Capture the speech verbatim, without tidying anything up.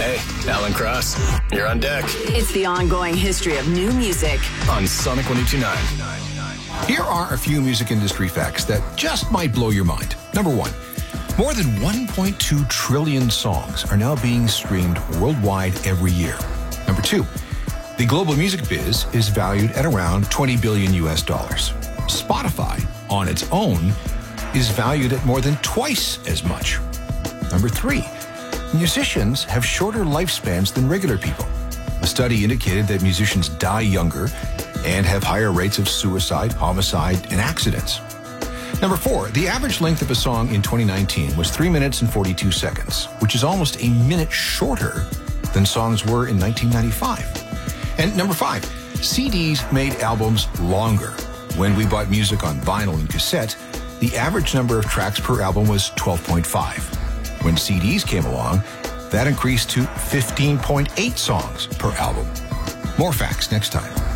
Hey, Alan Cross, you're on deck. It's the ongoing history of new music on Sonic one oh two point nine. Here are a few music industry facts that just might blow your mind. Number one, more than one point two trillion songs are now being streamed worldwide every year. Number two, the global music biz is valued at around twenty billion U S dollars. Spotify, on its own, is valued at more than twice as much. Number three, musicians have shorter lifespans than regular people. A study indicated that musicians die younger and have higher rates of suicide, homicide, and accidents. Number four, the average length of a song in twenty nineteen was three minutes and forty-two seconds, which is almost a minute shorter than songs were in nineteen ninety-five. And number five, C Ds made albums longer. When we bought music on vinyl and cassette, the average number of tracks per album was twelve point five. When C Ds came along, that increased to fifteen point eight songs per album. More facts next time.